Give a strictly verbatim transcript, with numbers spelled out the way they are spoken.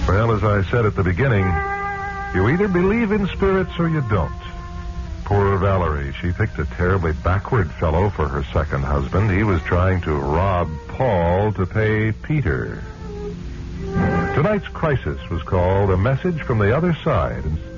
Well, as I said at the beginning, you either believe in spirits or you don't. Poor Valerie, she picked a terribly backward fellow for her second husband. He was trying to rob Paul to pay Peter. Tonight's crisis was called A Message from the Other Side.